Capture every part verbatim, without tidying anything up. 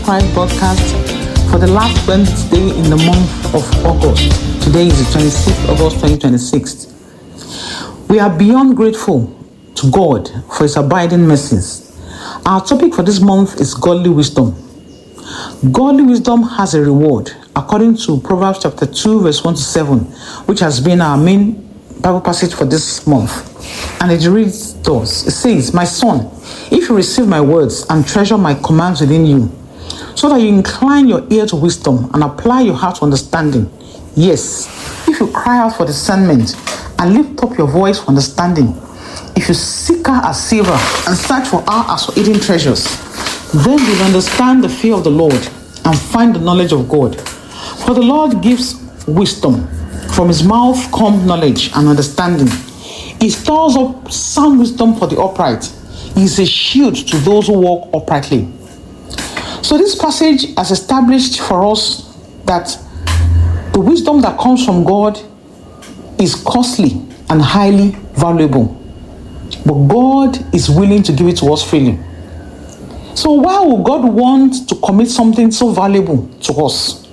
Christ broadcast for the last Wednesday in the month of August. Today is the twenty-sixth of August twenty twenty-six. We are beyond grateful to God for His abiding mercies. Our topic for this month is godly wisdom. Godly wisdom has a reward, according to Proverbs chapter two, verse one to seven, which has been our main Bible passage for this month. And it reads thus. It says, "My son, if you receive my words and treasure my commands within you, so that you incline your ear to wisdom and apply your heart to understanding. Yes, if you cry out for discernment and lift up your voice for understanding, if you seek her as silver and search for her as for hidden treasures, then you will understand the fear of the Lord and find the knowledge of God. For the Lord gives wisdom. From his mouth come knowledge and understanding. He stores up sound wisdom for the upright. He is a shield to those who walk uprightly." So this passage has established for us that the wisdom that comes from God is costly and highly valuable. But God is willing to give it to us freely. So why would God want to commit something so valuable to us?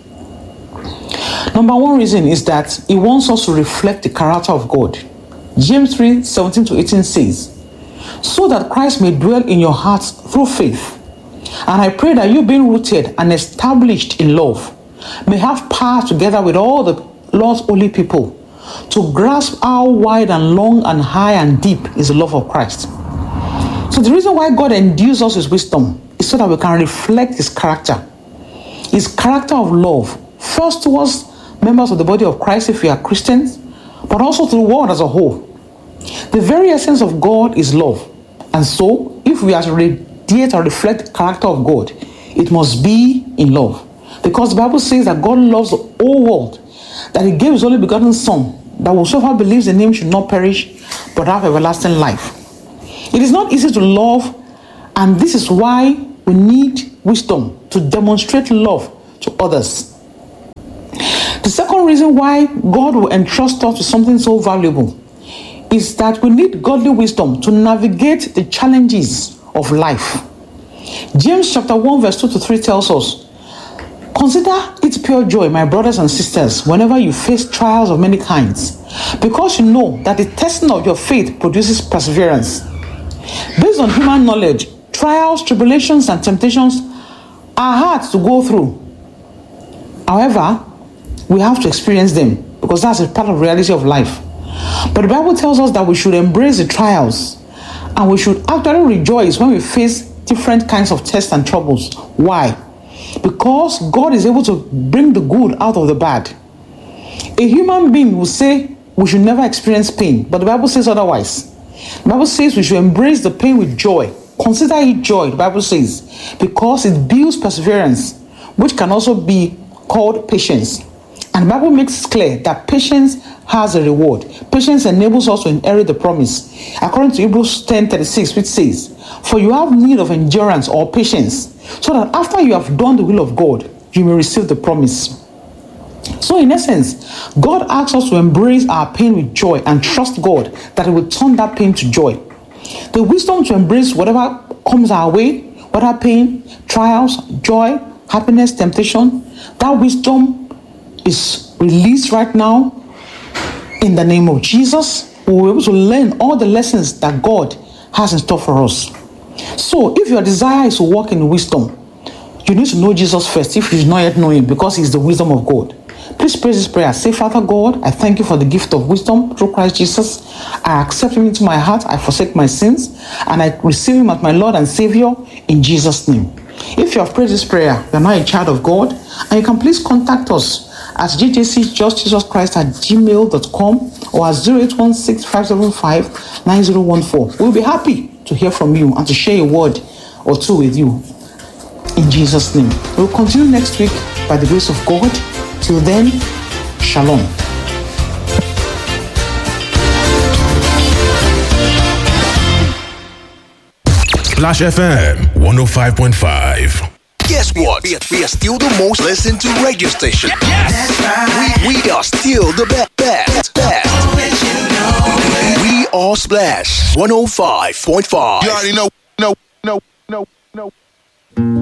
Number one reason is that He wants us to reflect the character of God. James three, seventeen to eighteen says, "So that Christ may dwell in your hearts through faith. And I pray that you, being rooted and established in love, may have power together with all the Lord's holy people to grasp how wide and long and high and deep is the love of Christ." So the reason why God endues us with wisdom is so that we can reflect His character. His character of love, first towards members of the body of Christ if we are Christians, but also to the world as a whole. The very essence of God is love. And so, if we are to radiate or reflect the character of God, it must be in love. Because the Bible says that God loves the whole world, that He gave His only begotten Son, that whosoever believes in Him should not perish, but have everlasting life. It is not easy to love, and this is why we need wisdom to demonstrate love to others. The second reason why God will entrust us with something so valuable is that we need godly wisdom to navigate the challenges of life. James chapter one verse two to three tells us, "Consider it pure joy, my brothers and sisters, whenever you face trials of many kinds, because you know that the testing of your faith produces perseverance. Based on human knowledge, trials, tribulations, and temptations are hard to go through. However, we have to experience them because that's a part of reality of life. But the Bible tells us that we should embrace the trials and we should actually rejoice when we face different kinds of tests and troubles. Why? Because God is able to bring the good out of the bad. A human being will say we should never experience pain, but the Bible says otherwise. The Bible says we should embrace the pain with joy. Consider it joy, the Bible says, because it builds perseverance, which can also be called patience. And the Bible makes it clear that patience has a reward. Patience enables us to inherit the promise. According to Hebrews ten thirty-six, which says, "For you have need of endurance or patience, so that after you have done the will of God, you may receive the promise." So in essence, God asks us to embrace our pain with joy and trust God that He will turn that pain to joy. The wisdom to embrace whatever comes our way, whether pain, trials, joy, happiness, temptation, that wisdom is released right now in the name of Jesus. We will be able to learn all the lessons that God has in store for us. So if your desire is to walk in wisdom, you need to know Jesus first if you do not yet know Him, because He is the wisdom of God. Please pray this prayer. Say, "Father God, I thank you for the gift of wisdom through Christ Jesus. I accept Him into my heart. I forsake my sins, and I receive Him as my Lord and Savior in Jesus' name." If you have prayed this prayer, you are now a child of God, and you can please contact us at g j c just jesus christ at gmail dot com or at zero eight one six, five seven five, nine zero one four. We'll be happy to hear from you and to share a word or two with you in Jesus' name. We'll continue next week by the grace of God. Till then, shalom. Splash F M one oh five point five. Guess what? We are, we are still the most listened to radio station. Yes, that's right. We, we are still the best, best, best. You know. We are Splash one oh five point five. You already know, no, no, no, no.